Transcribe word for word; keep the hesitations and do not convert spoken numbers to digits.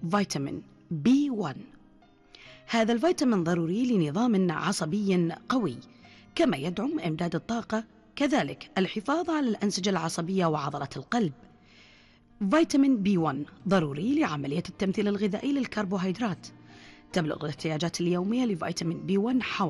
فيتامين بي واحد. هذا الفيتامين ضروري لنظام عصبي قوي، كما يدعم إمداد الطاقة، كذلك الحفاظ على الأنسجة العصبية وعضلة القلب. فيتامين بي واحد ضروري لعملية التمثيل الغذائي للكربوهيدرات. تبلغ الاحتياجات اليومية لفيتامين بي واحد حوالي